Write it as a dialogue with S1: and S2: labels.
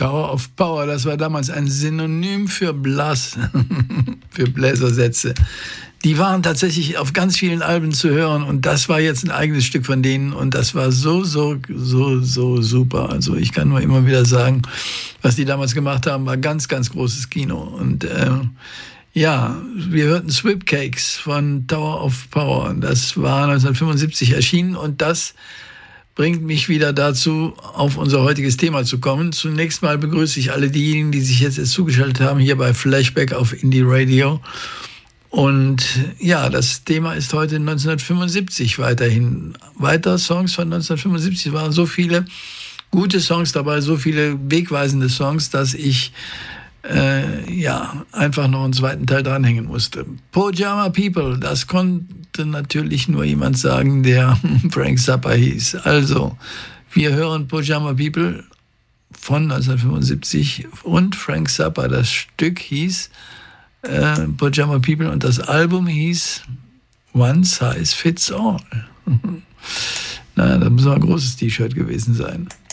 S1: Tower of Power, das war damals ein Synonym für für Bläsersätze. Die waren tatsächlich auf ganz vielen Alben zu hören und das war jetzt ein eigenes Stück von denen und das war so super. Also ich kann nur immer wieder sagen, was die damals gemacht haben, war ganz, ganz großes Kino. Und ja, wir hörten Swipcakes von Tower of Power. Das war 1975 erschienen und das bringt mich wieder dazu, auf unser heutiges Thema zu kommen. Zunächst mal begrüße ich alle diejenigen, die sich jetzt zugeschaltet haben, hier bei Flashback auf Indie Radio. Und ja, das Thema ist heute 1975 weiterhin. Weiter Songs von 1975, waren so viele gute Songs dabei, so viele wegweisende Songs, dass ich einfach noch einen zweiten Teil dranhängen musste. Pyjama People, das konnte natürlich nur jemand sagen, der Frank Zappa hieß. Also, wir hören Pyjama People von 1975 und Frank Zappa. Das Stück hieß Pyjama People und das Album hieß One Size Fits All. Naja, das muss mal ein großes T-Shirt gewesen sein.